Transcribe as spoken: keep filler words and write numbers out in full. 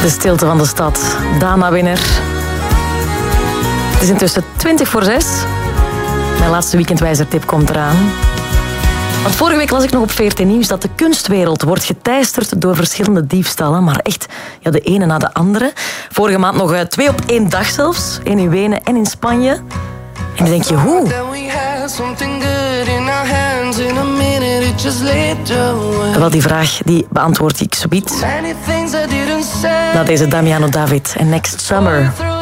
De stilte van de stad. Dana-winner. Het is intussen twintig voor zes. Mijn laatste weekendwijzertip komt eraan. Want vorige week las ik nog op V R T Nieuws dat de kunstwereld wordt geteisterd door verschillende diefstallen. Maar echt, ja, de ene na de andere. Vorige maand nog uh, twee op één dag zelfs. Eén in Wenen en in Spanje. En dan denk je, hoe? Wel, die vraag die beantwoord ik zoiets. Na deze Damiano David en Next Summer.